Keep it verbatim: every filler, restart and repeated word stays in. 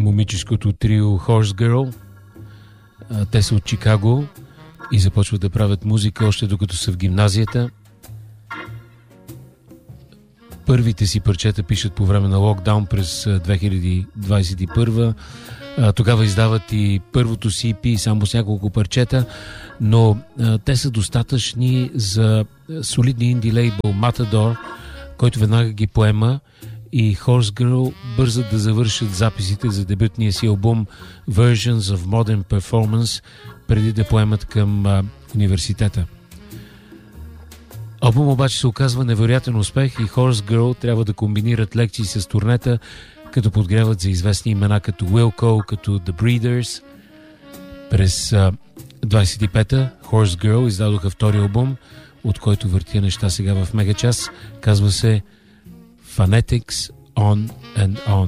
момичешкото трио Horse Girl. Те са от Чикаго и започват да правят музика още докато са в гимназията. Първите си парчета пишат по време на локдаун през две хиляди двадесет и първа. Тогава издават и първото си и пи само с няколко парчета, но те са достатъчни за солидния инди лейбъл Matador, който веднага ги поема, и Horse Girl бързат да завършат записите за дебютния си албум Versions of Modern Performance преди да поемат към а, университета. Албум обаче се оказва невероятен успех и Horse Girl трябва да комбинират лекции с турнета, като подгряват за известни имена като Wilco, като The Breeders. През а, двадесет и пета Horse Girl издадоха втори албум, от който въртя неща сега в мегачас. Казва се Phonetics On and On.